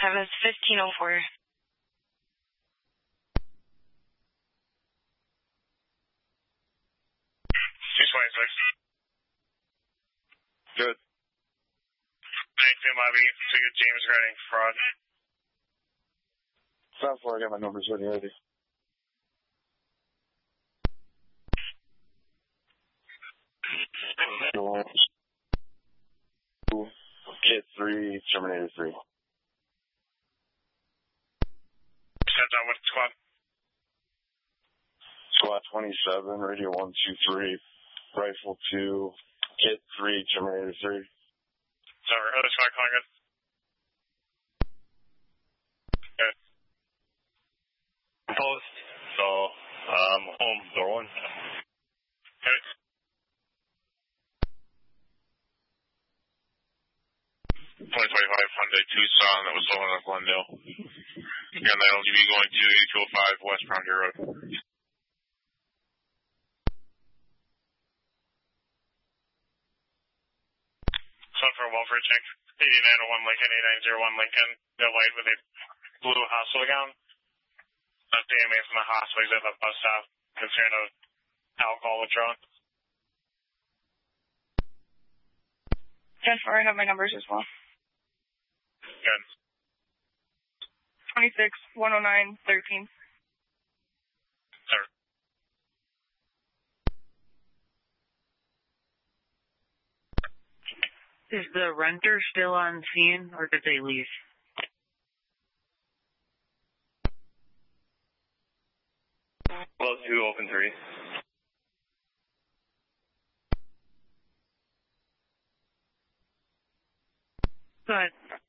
have is 1504. 226. Good. Thanks, Bobby. So good, James regarding fraud. South Florida, I got my numbers ready. Kit 3, Terminator 3. Set down with squad. Squad 27, radio 123, rifle 2, Kit 3, Terminator 3. Sorry, other squad calling us. Good. Post. So, home, door 1. Good. 2025 Hyundai Tucson that was stolen at Glendale. Again, that LGB going to 8205 West Frontier Road. So for a welfare check, 8901 Lincoln, 8901 Lincoln, the white with a blue hospital gown. That's the AMA from the hospital. He's at the bus stop. Concern of alcohol withdrawal. 10-4, I have my numbers as well. Good. 26, 109, 13. Sir. Is the renter still on scene, or did they leave? Close 2, open 3. Go ahead.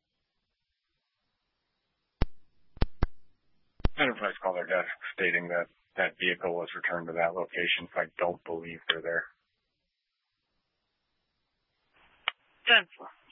Enterprise called their desk stating that that vehicle was returned to that location, so I don't believe they're there. 10-4.